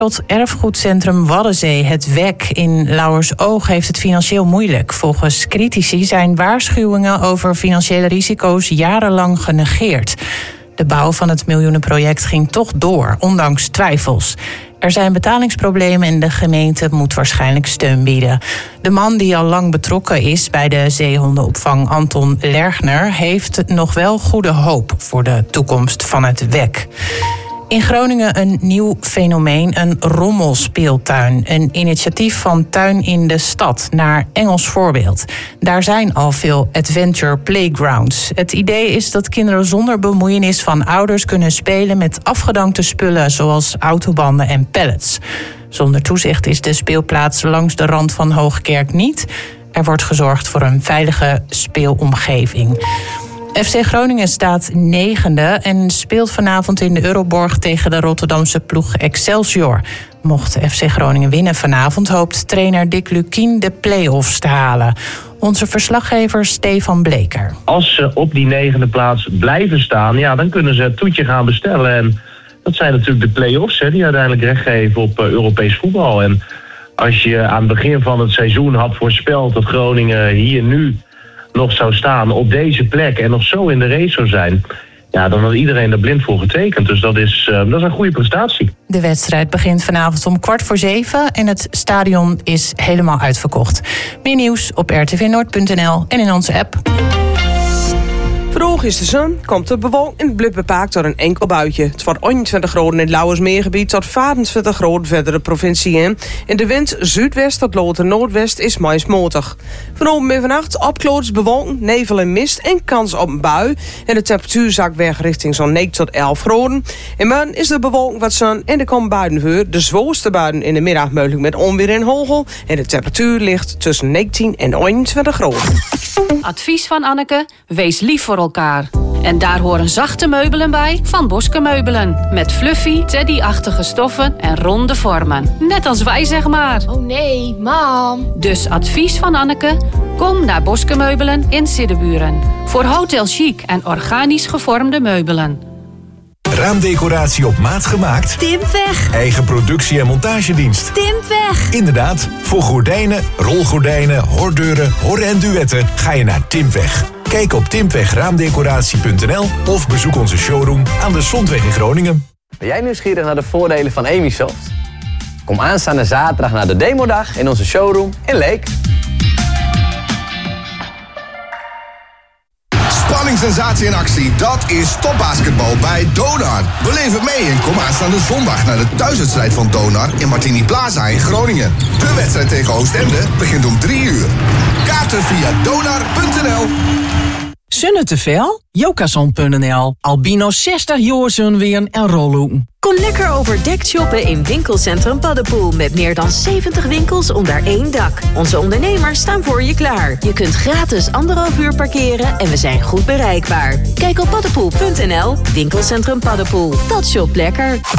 Het erfgoedcentrum Waddenzee, het WEC in Lauwersoog, heeft het financieel moeilijk. Volgens critici zijn waarschuwingen over financiële risico's jarenlang genegeerd. De bouw van het miljoenenproject ging toch door, ondanks twijfels. Er zijn betalingsproblemen en de gemeente moet waarschijnlijk steun bieden. De man die al lang betrokken is bij de zeehondenopvang, Anton Lerchner, heeft nog wel goede hoop voor de toekomst van het WEC. In Groningen een nieuw fenomeen, een rommelspeeltuin. Een initiatief van Tuin in de Stad, naar Engels voorbeeld. Daar zijn al veel adventure playgrounds. Het idee is dat kinderen zonder bemoeienis van ouders kunnen spelen met afgedankte spullen zoals autobanden en pallets. Zonder toezicht is de speelplaats langs de rand van Hoogkerk niet. Er wordt gezorgd voor een veilige speelomgeving. FC Groningen staat 9e en speelt vanavond in de Euroborg tegen de Rotterdamse ploeg Excelsior. Mocht FC Groningen winnen vanavond, hoopt trainer Dick Lukien de play-offs te halen. Onze verslaggever Stefan Bleker. Als ze op die 9e plaats blijven staan, ja, dan kunnen ze het toetje gaan bestellen. En dat zijn natuurlijk de play-offs die uiteindelijk recht geven op Europees voetbal. En als je aan het begin van het seizoen had voorspeld dat Groningen hier nu nog zou staan op deze plek en nog zo in de race zou zijn, ja, dan had iedereen er blind voor getekend. Dus dat is een goede prestatie. De wedstrijd begint vanavond om 6:15 en het stadion is helemaal uitverkocht. Meer nieuws op rtvnoord.nl en in onze app. Vroeg is de zon, komt de bewolking en het blijft bepaakt door een enkel buitje. Het wordt 21 graden in het Lauwersmeergebied tot 24 graden verder de provincie in. En de wind zuidwest tot loten noordwest is maismotig. Vanavond en vannacht opklaringen, bewolking, nevel en mist en kans op een bui. En de temperatuur zakt weg richting zo'n 9 tot 11 graden. En morgen is de bewolking wat zon en er komen buien voor. De zwoeste buien in de middag mogelijk met onweer en hagel. En de temperatuur ligt tussen 19 en 21 graden. Advies van Anneke: wees lief voor elkaar. En daar horen zachte meubelen bij van Boske Meubelen. Met fluffy, teddy-achtige stoffen en ronde vormen. Net als wij, zeg maar. Oh nee, mam. Dus advies van Anneke: kom naar Boske Meubelen in Siddeburen. Voor Hotel Chic en organisch gevormde meubelen. Raamdecoratie op maat gemaakt? Timpweg. Eigen productie en montagedienst? Timpweg. Inderdaad, voor gordijnen, rolgordijnen, hordeuren, horren en duetten ga je naar Timpweg. Kijk op timpwegraamdecoratie.nl of bezoek onze showroom aan de Zondweg in Groningen. Ben jij nieuwsgierig naar de voordelen van Emisoft? Kom aanstaande zaterdag naar de demodag in onze showroom in Leek. Spanning, sensatie en actie, dat is topbasketbal bij Donar. Beleef het mee en kom aanstaande zondag naar de thuiswedstrijd van Donar in Martini Plaza in Groningen. De wedstrijd tegen Oostende begint om 3:00. Kaarten via donar.nl. Zonne te veel? Jokason.nl. Albino 60 jaar zonweren en rollen. Kom lekker overdekt shoppen in winkelcentrum Paddepoel. Met meer dan 70 winkels onder één dak. Onze ondernemers staan voor je klaar. Je kunt gratis 1,5 uur parkeren en we zijn goed bereikbaar. Kijk op paddepoel.nl. Winkelcentrum Paddepoel. Dat shop lekker.